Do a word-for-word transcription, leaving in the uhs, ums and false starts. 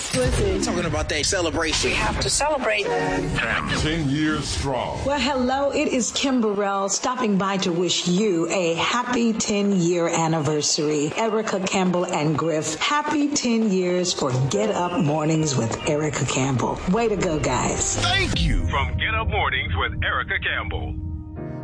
Listen. Talking about that celebration. We have to celebrate. Ten years strong. Well, hello, it is Kim Burrell stopping by to wish you a happy ten-year anniversary. Erica Campbell and Griff, happy ten years for Get Up Mornings with Erica Campbell. Way to go, guys. Thank you. From Get Up Mornings with Erica Campbell.